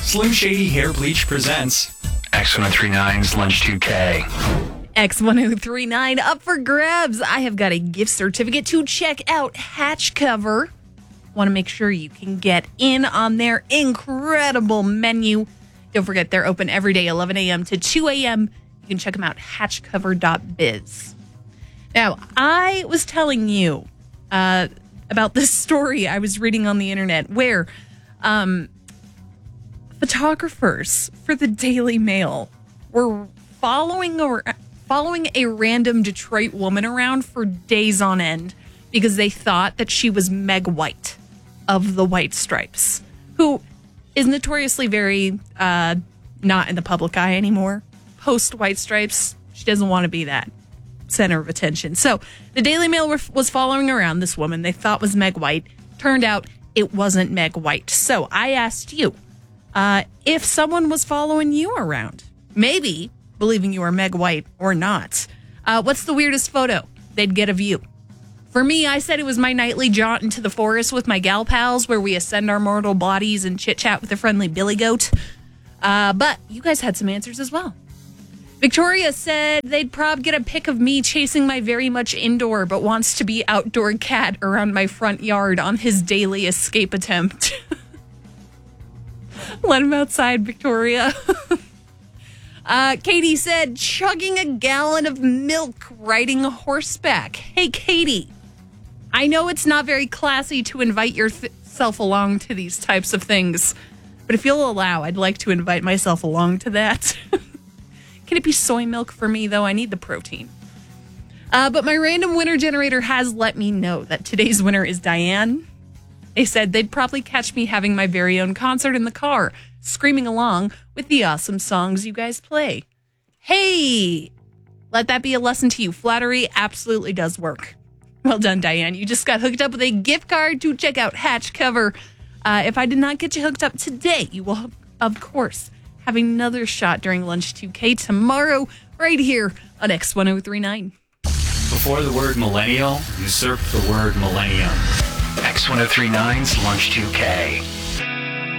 Slim Shady Hair Bleach presents X1039's Lunch 2K. X1039 up for grabs. I have got a gift certificate to check out Hatch Cover. Want to make sure you can get in on their incredible menu. Don't forget, they're open every day, 11 a.m. to 2 a.m. You can check them out, hatchcover.biz. Now, I was telling you about this story I was reading on the internet where photographers for the Daily Mail were following a random Detroit woman around for days on end because they thought that she was Meg White of the White Stripes, who is notoriously very not in the public eye anymore. Post White Stripes, she doesn't want to be that center of attention. So the Daily Mail was following around this woman they thought was Meg White. Turned out it wasn't Meg White. So I asked you if someone was following you around, maybe believing you were Meg White or not. What's the weirdest photo they'd get of you? For me, I said it was my nightly jaunt into the forest with my gal pals where we ascend our mortal bodies and chit-chat with a friendly billy goat. But you guys had some answers as well. Victoria said they'd probably get a pic of me chasing my very much indoor but wants to be outdoor cat around my front yard on his daily escape attempt. Let him outside, Victoria. Katie said chugging a gallon of milk riding a horseback. Hey, Katie, I know it's not very classy to invite yourself along to these types of things, but if you'll allow, I'd like to invite myself along to that. Can it be soy milk for me, though? I need the protein. But my random winner generator has let me know that today's winner is Diane. They said they'd probably catch me having my very own concert in the car, screaming along with the awesome songs you guys play. Hey, let that be a lesson to you. Flattery absolutely does work. Well done, Diane. You just got hooked up with a gift card to check out Hatch Cover. If I did not get you hooked up today, you will, of course, have another shot during Lunch 2K tomorrow, right here on X1039. Before the word millennial, usurp the word millennium. X1039's Lunch 2K.